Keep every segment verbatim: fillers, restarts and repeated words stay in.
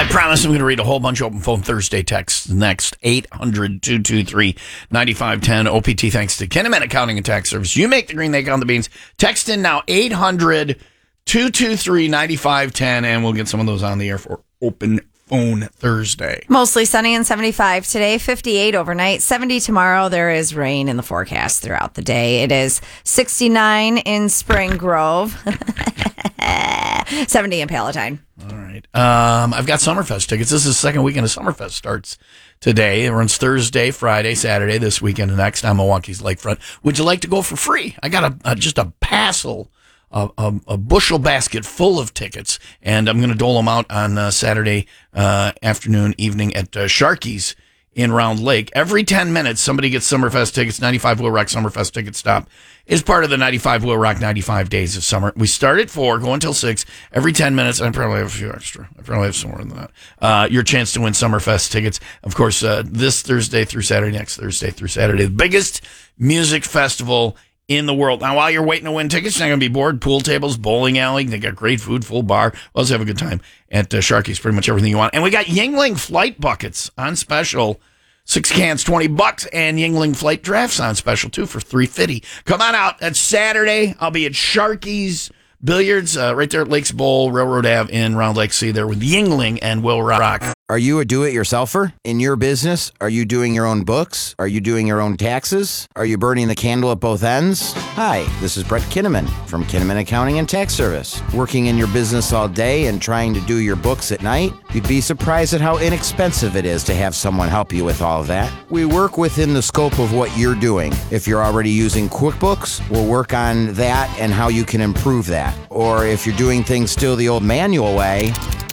promise I'm going to read a whole bunch of open phone Thursday texts next. eight hundred, two two three, nine five one zero. O P T thanks to Kinnaman Accounting and Tax Service. You make the green, they count the beans. Text in now, eight hundred, two two three, nine five one zero, and we'll get some of those on the air for open phone Thursday. Mostly sunny and seventy-five today, fifty-eight overnight, seventy tomorrow. There is rain in the forecast throughout the day. It is sixty-nine in Spring Grove, seventy in Palatine. All right. Um, I've got Summerfest tickets. This is the second weekend of Summerfest starts today. It runs Thursday, Friday, Saturday, this weekend and next on Milwaukee's Lakefront. Would you like to go for free? I got a, a just a passel, a, a, a bushel basket full of tickets, and I'm going to dole them out on uh, Saturday uh, afternoon, evening at uh, Sharky's in Round Lake. Every ten minutes, somebody gets Summerfest tickets. ninety-five Will Rock Summerfest Ticket Stop is part of the ninety-five Will Rock ninety-five Days of Summer. We start at four, go until six. Every ten minutes, I probably have a few extra. I probably have some more than that. Uh, your chance to win Summerfest tickets. Of course, uh, this Thursday through Saturday, next Thursday through Saturday. The biggest music festival in the world. Now, while you're waiting to win tickets, you're not going to be bored. Pool tables, bowling alley. They got great food, full bar. We'll also have a good time at uh, Sharky's. Pretty much everything you want. And we got Yuengling flight buckets on special. Six cans, twenty bucks, and Yuengling flight drafts on special, too, for three fifty. Come on out. That's Saturday. I'll be at Sharky's Billiards, uh, right there at Lakes Bowl, Railroad Ave in Round Lake. See you there with Yuengling and Will Rock. Are you a do-it-yourselfer? In your business, are you doing your own books? Are you doing your own taxes? Are you burning the candle at both ends? Hi, this is Brett Kinnaman from Kinnaman Accounting and Tax Service. Working in your business all day and trying to do your books at night? You'd be surprised at how inexpensive it is to have someone help you with all of that. We work within the scope of what you're doing. If you're already using QuickBooks, we'll work on that and how you can improve that. Or if you're doing things still the old manual way,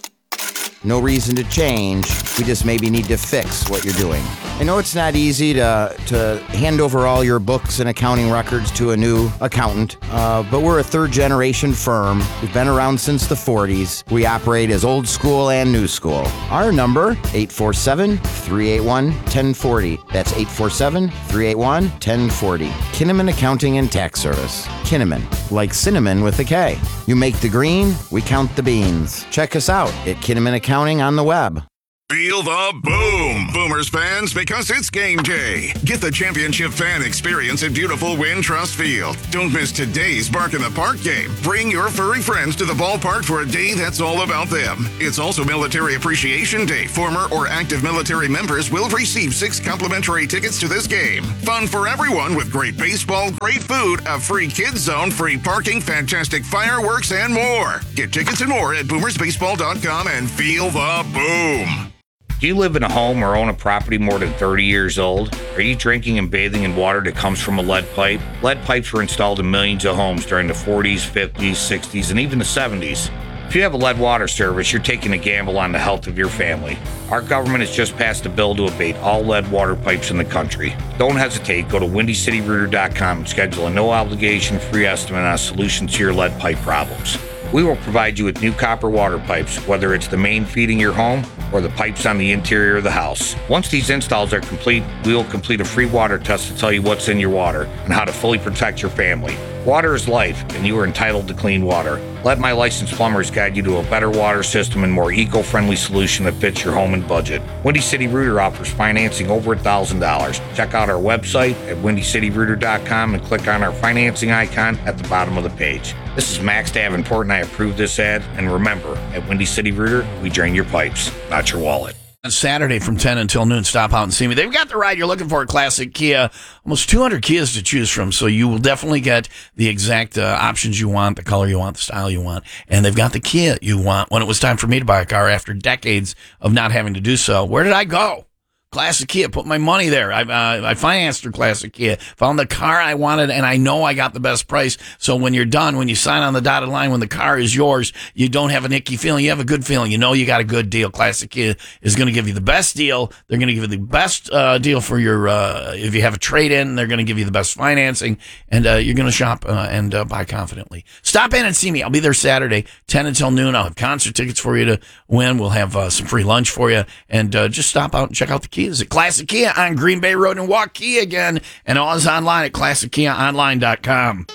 no reason to change. We just maybe need to fix what you're doing. I know it's not easy to to hand over all your books and accounting records to a new accountant, uh, but we're a third-generation firm. We've been around since the forties. We operate as old school and new school. Our number, eight four seven, three eight one, one zero four zero. That's eight four seven, three eight one, one zero four zero. Kinnaman Accounting and Tax Service. Kinnaman, like cinnamon with a K. You make the green, we count the beans. Check us out at Kinnaman Accounting on the web. Feel the boom, Boomers fans, because it's game day. Get the championship fan experience at beautiful Wintrust Field. Don't miss today's Bark in the Park game. Bring your furry friends to the ballpark for a day that's all about them. It's also Military Appreciation Day. Former or active military members will receive six complimentary tickets to this game. Fun for everyone with great baseball, great food, a free kids zone, free parking, fantastic fireworks, and more. Get tickets and more at boomers baseball dot com and feel the boom. Do you live in a home or own a property more than thirty years old? Are you drinking and bathing in water that comes from a lead pipe? Lead pipes were installed in millions of homes during the forties, fifties, sixties, and even the seventies. If you have a lead water service, you're taking a gamble on the health of your family. Our government has just passed a bill to abate all lead water pipes in the country. Don't hesitate. Go to windy city rooter dot com and schedule a no-obligation free estimate on solutions to your lead pipe problems. We will provide you with new copper water pipes, whether it's the main feeding your home or the pipes on the interior of the house. Once these installs are complete, we will complete a free water test to tell you what's in your water and how to fully protect your family. Water is life, and you are entitled to clean water. Let my licensed plumbers guide you to a better water system and more eco-friendly solution that fits your home and budget. Windy City Rooter offers financing over one thousand dollars. Check out our website at windy city rooter dot com and click on our financing icon at the bottom of the page. This is Max Davenport, and I approve this ad. And remember, at Windy City Rooter, we drain your pipes, not your wallet. On Saturday from ten until noon, stop out and see me. They've got the ride you're looking for at Classic Kia. Almost two hundred Kias to choose from, so you will definitely get the exact uh, options you want, the color you want, the style you want. And they've got the Kia you want. When it was time for me to buy a car after decades of not having to do so, where did I go? Classic Kia, put my money there. I uh, I financed through Classic Kia, found the car I wanted, and I know I got the best price. So when you're done, when you sign on the dotted line, when the car is yours, you don't have an icky feeling. You have a good feeling. You know you got a good deal. Classic Kia is going to give you the best deal. They're going to give you the best uh, deal for your, uh, if you have a trade-in, they're going to give you the best financing, and uh, you're going to shop uh, and uh, buy confidently. Stop in and see me. I'll be there Saturday, ten until noon. I'll have concert tickets for you to win. We'll have uh, some free lunch for you, and uh, just stop out and check out the Kia. Is it Classic Kia on Green Bay Road in Waukee again, and all is online at classic kia online dot com.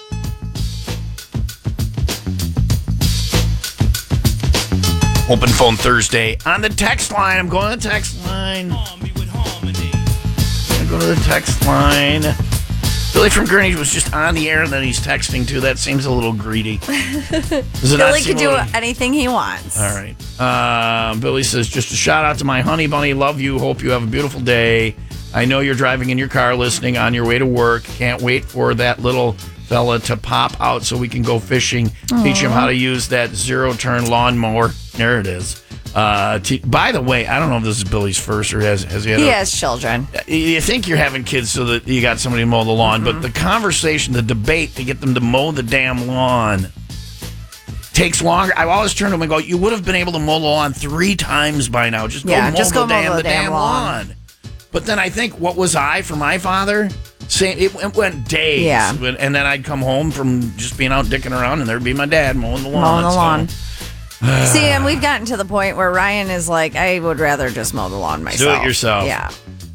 Open phone Thursday on the text line. I'm going to the text line. I'm going to go to the text line. Billy from Gurney was just on the air and then he's texting too. That seems a little greedy. Does it not Billy seem can do a little- anything he wants. All right. Uh, Billy says, just a shout out to my honey bunny. Love you. Hope you have a beautiful day. I know you're driving in your car listening on your way to work. Can't wait for that little fella to pop out so we can go fishing. Aww. Teach him how to use that zero-turn lawnmower. There it is. Uh, t- by the way, I don't know if this is Billy's first or has, has he had He a- has children. You think you're having kids so that you got somebody to mow the lawn, Mm-hmm. but the conversation, the debate to get them to mow the damn lawn takes longer. I always turn to them and go, you would have been able to mow the lawn three times by now. Just go Yeah, mow, just the, go mow damn, the the damn damn lawn. lawn. But then I think, what was I for my father? Same, it went, went days. Yeah. And then I'd come home from just being out dicking around, and there'd be my dad mowing the lawn. Mowing the So- lawn. See, and we've gotten to the point where Ryan is like, I would rather just mow the lawn myself. Do it yourself. Yeah.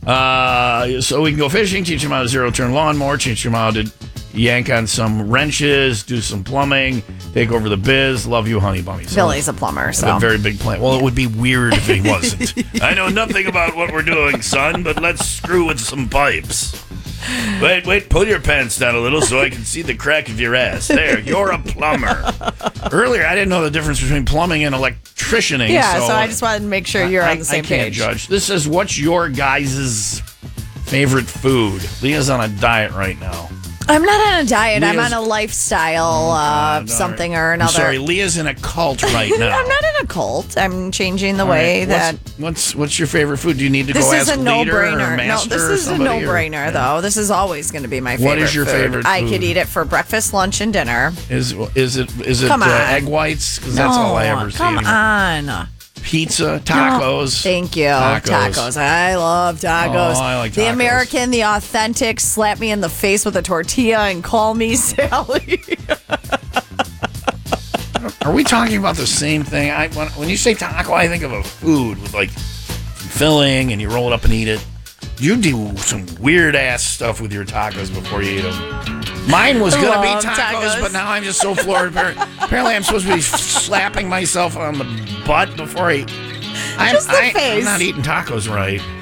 Uh, so we can go fishing, teach him how to zero-turn lawnmower, teach him how to yank on some wrenches, do some plumbing, take over the biz. Love you, honey bunny. So Billy's a plumber, I have so. a very big plan. Well, it would be weird if he wasn't. I know nothing about what we're doing, son, but let's screw with some pipes. Wait, wait, pull your pants down a little so I can see the crack of your ass. There, you're a plumber. Earlier, I didn't know the difference between plumbing and electricianing. Yeah, so, so I just wanted to make sure you're I, on the same I can't page. judge. This is what's your guys' favorite food? Leah's on a diet right now. I'm not on a diet. I'm Leah's- on a lifestyle, uh, no, something or I'm another. sorry, Leah's in a cult right now. I'm not in a cult. I'm changing the All way right, that. What's, what's what's your favorite food? Do you need to This go is ask a leader or no-brainer. No, master this or is a somebody, or- no-brainer, though. This is always going to be my favorite. What is your food. favorite I food? could eat it for breakfast, lunch, and dinner. Is is it is it Come uh, on. egg whites? Because that's all I No, ever see. Come anymore. on. Pizza, tacos. Thank you. Tacos. Tacos. I love tacos. Oh, I like The tacos. American, the authentic, slap me in the face with a tortilla and call me Sally. Are we talking about the same thing? I when, when you say taco, I think of a food with like some filling, and you roll it up and eat it. You do some weird ass stuff with your tacos before you eat them. Mine was gonna be Love tacos, tacos. but now I'm just so floored. Apparently, apparently I'm supposed to be slapping myself on the butt before I. I'm, Just the I, face. I'm not eating tacos right.